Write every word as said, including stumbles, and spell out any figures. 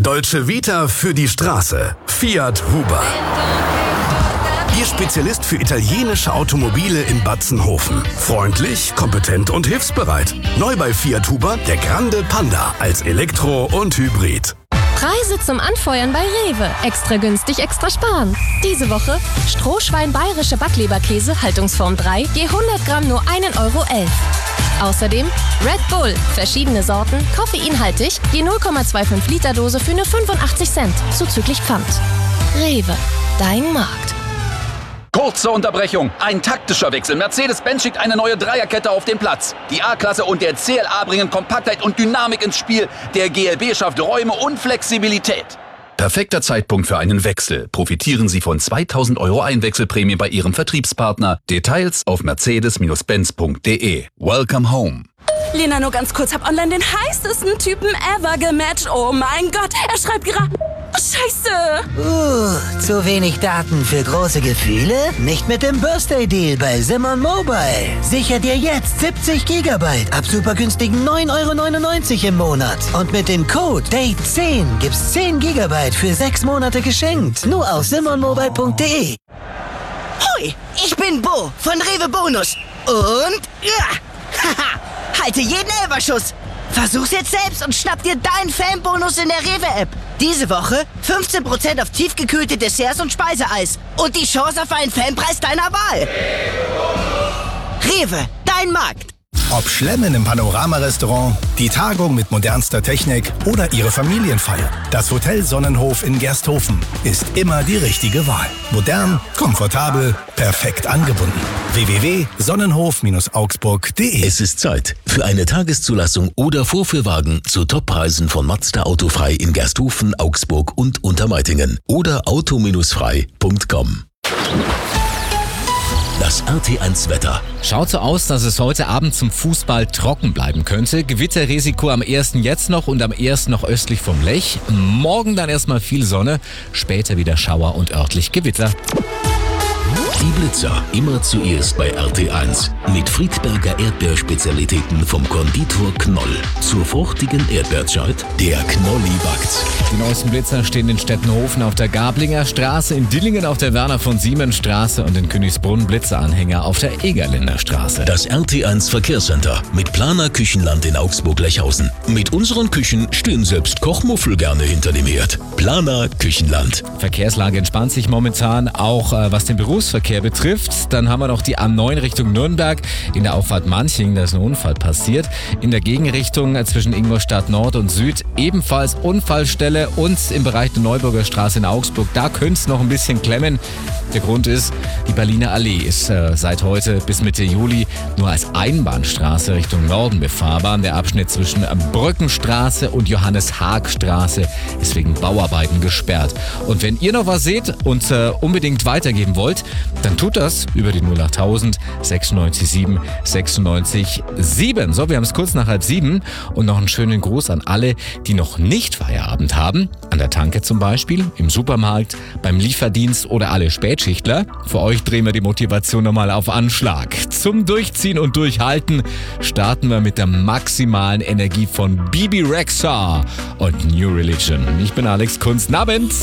Dolce Vita für die Straße. Fiat Huber. Ihr Spezialist für italienische Automobile in Batzenhofen. Freundlich, kompetent und hilfsbereit. Neu bei Fiat Huber der Grande Panda als Elektro und Hybrid. Preise zum Anfeuern bei Rewe. Extra günstig, extra sparen. Diese Woche Strohschwein bayerische Backleberkäse, Haltungsform drei, je hundert Gramm nur ein Euro elf. Außerdem Red Bull, verschiedene Sorten, koffeinhaltig, je null Komma fünfundzwanzig Liter Dose für nur fünfundachtzig Cent, zuzüglich Pfand. Rewe, dein Markt. Kurze Unterbrechung. Ein taktischer Wechsel. Mercedes-Benz schickt eine neue Dreierkette auf den Platz. Die A-Klasse und der C L A bringen Kompaktheit und Dynamik ins Spiel. Der G L B schafft Räume und Flexibilität. Perfekter Zeitpunkt für einen Wechsel. Profitieren Sie von zweitausend Euro Einwechselprämie bei Ihrem Vertriebspartner. Details auf mercedes Benz punkt de. Welcome home. Lena, nur ganz kurz, hab online den heißesten Typen ever gematcht. Oh mein Gott, er schreibt gerade... Oh, Scheiße! Uh, zu wenig Daten für große Gefühle? Nicht mit dem Birthday-Deal bei Simon Mobile. Sicher dir jetzt siebzig Gigabyte ab super günstigen neun Euro neunundneunzig im Monat. Und mit dem Code Date zehn gibt's zehn Gigabyte für sechs Monate geschenkt. Nur auf simon mobile punkt de. Hoi, ich bin Bo von Rewe Bonus. Und... Ja, haha, halte jeden Elferschuss. Versuch's jetzt selbst und schnapp dir deinen Fanbonus in der Rewe-App. Diese Woche fünfzehn Prozent auf tiefgekühlte Desserts und Speiseeis. Und die Chance auf einen Fanpreis deiner Wahl. Rewe, dein Markt. Ob Schlemmen im Panorama-Restaurant, die Tagung mit modernster Technik oder Ihre Familienfeier. Das Hotel Sonnenhof in Gersthofen ist immer die richtige Wahl. Modern, komfortabel, perfekt angebunden. w w w punkt sonnenhof augsburg punkt de. Es ist Zeit für eine Tageszulassung oder Vorführwagen zu Toppreisen von Mazda Autofrei in Gersthofen, Augsburg und Untermeitingen oder auto frei punkt com. Das R T eins Wetter. Schaut so aus, dass es heute Abend zum Fußball trocken bleiben könnte. Gewitterrisiko am ersten jetzt noch und am ersten noch östlich vom Lech. Morgen dann erstmal viel Sonne, später wieder Schauer und örtlich Gewitter. Die Blitzer immer zuerst bei R T eins. Mit Friedberger Erdbeerspezialitäten vom Konditor Knoll. Zur fruchtigen Erdbeerzeit, der Knolli backt. Die neuesten Blitzer stehen in Stettenhofen auf der Gablinger Straße, in Dillingen auf der Werner von Siemens Straße und in Königsbrunn Blitzeranhänger auf der Egerländer Straße. Das R T eins Verkehrscenter mit Planer Küchenland in Augsburg-Lechhausen. Mit unseren Küchen stehen selbst Kochmuffel gerne hinter dem Herd. Planer Küchenland. Verkehrslage entspannt sich momentan, auch äh, was den Berufsverkehr betrifft. Dann haben wir noch die A neun Richtung Nürnberg. In der Auffahrt Manching, da ist ein Unfall passiert. In der Gegenrichtung äh, zwischen Ingolstadt Nord und Süd ebenfalls Unfallstelle und im Bereich der Neuburger Straße in Augsburg. Da könnte es noch ein bisschen klemmen. Der Grund ist, die Berliner Allee ist äh, seit heute bis Mitte Juli nur als Einbahnstraße Richtung Norden befahrbar. Der Abschnitt zwischen Brückenstraße und Johannes-Haag-Straße ist wegen Bauarbeiten gesperrt. Und wenn ihr noch was seht und äh, unbedingt weitergeben wollt, dann tut das über die null achttausend sechsundneunzig sieben sechsundneunzig sieben. So, wir haben es kurz nach halb sieben und noch einen schönen Gruß an alle, die noch nicht Feierabend haben. An der Tanke zum Beispiel, im Supermarkt, beim Lieferdienst oder alle Spätschichtler. Für euch drehen wir die Motivation nochmal auf Anschlag. Zum Durchziehen und Durchhalten starten wir mit der maximalen Energie von Bibi Rexha und New Religion. Ich bin Alex Kunz. Abend.